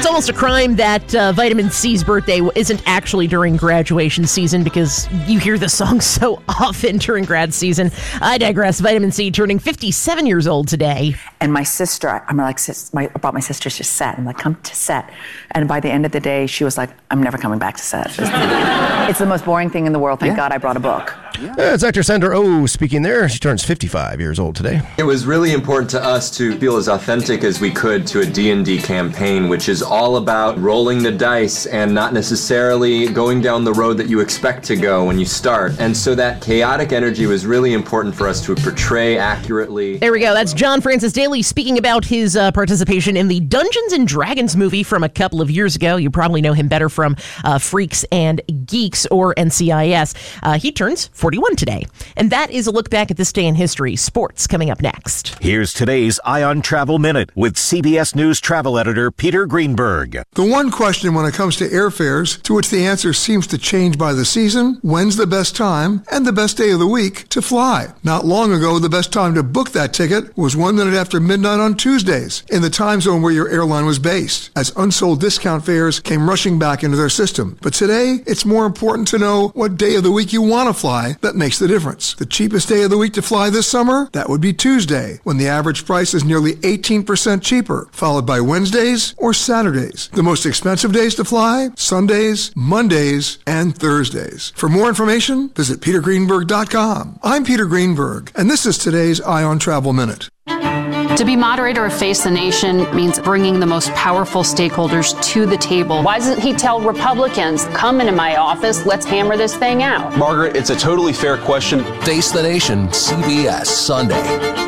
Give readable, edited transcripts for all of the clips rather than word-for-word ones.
almost a crime that Vitamin C's birthday isn't actually during graduation season because you hear the song so often during grad season. I digress. Vitamin C turning 57 years old today. And my sister, I brought my sister to set. I'm like, come to set. And by the end of the day, she was like, I'm never coming back to set. It's the most boring thing in the world. Thank God I brought a book. It's actor Sandra Oh speaking there. She turns 55 years old today. It was really important to us to feel as authentic as we could to a D&D campaign, which is all about rolling the dice and not necessarily going down the road that you expect to go when you start. And so that chaotic energy was really important for us to portray accurately. There we go. That's John Francis Daly speaking about his participation in the Dungeons & Dragons movie from a couple of years ago. You probably know him better from Freaks and Geeks or NCIS. He turns 41 today. And that is a look back at this day in history. Sports coming up next. Here's today's Ion Travel Minute with CBS News travel editor Peter Greenberg. The one question when it comes to airfares, to which the answer seems to change by the season, when's the best time and the best day of the week to fly? Not long ago, the best time to book that ticket was 1 minute after midnight on Tuesdays in the time zone where your airline was based, as unsold discount fares came rushing back into their system. But today, it's more important to know what day of the week you want to fly that makes the difference. The cheapest day of the week to fly this summer? That would be Tuesday, when the average price is nearly 18% cheaper, followed by Wednesdays or Saturdays. The most expensive days to fly? Sundays, Mondays, and Thursdays. For more information, visit petergreenberg.com. I'm Peter Greenberg, and this is today's Ion Travel Minute. To be moderator of Face the Nation means bringing the most powerful stakeholders to the table. Why doesn't he tell Republicans, come into my office, let's hammer this thing out? Margaret, it's a totally fair question. Face the Nation, CBS, Sunday.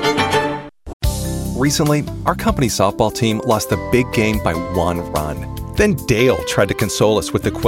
Recently, our company softball team lost the big game by 1 run. Then Dale tried to console us with the